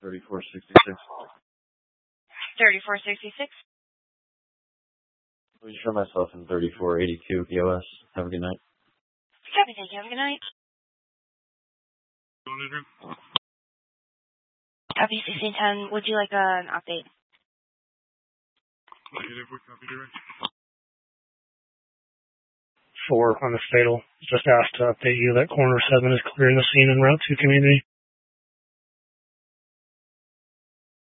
3466. 3466. Please show myself in 3482 POS. Have a good night. Happy thank you. Have a good night. Copy 1610. Would you like an update? On the fatal, just asked to update you that corner 7 is clearing the scene en route to community.